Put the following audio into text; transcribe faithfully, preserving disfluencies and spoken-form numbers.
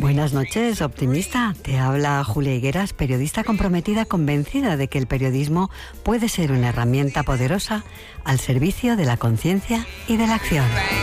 Buenas noches, optimista. Te habla Julia Higueras, periodista comprometida, convencida de que el periodismo puede ser una herramienta poderosa al servicio de la conciencia y de la acción.